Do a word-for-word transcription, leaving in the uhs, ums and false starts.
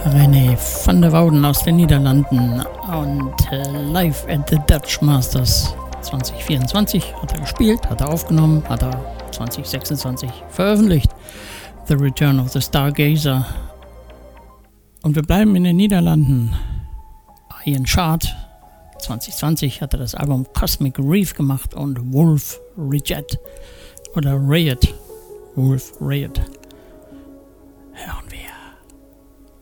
René van der Wouden aus den Niederlanden und äh, live at the Dutch Masters zwanzig vierundzwanzig hat er gespielt, hat er aufgenommen, hat er zwanzig sechsundzwanzig veröffentlicht. The Return of the Stargazer. Und wir bleiben in den Niederlanden. Ian Chart zwanzig zwanzig hat er das Album Cosmic Reef gemacht und Wolf Reject oder Riot. Wolf Riot.